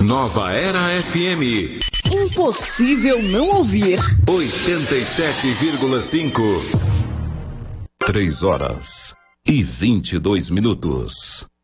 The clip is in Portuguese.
Nova Era FM. Impossível não ouvir. 87,5. 3 horas e 22 minutos.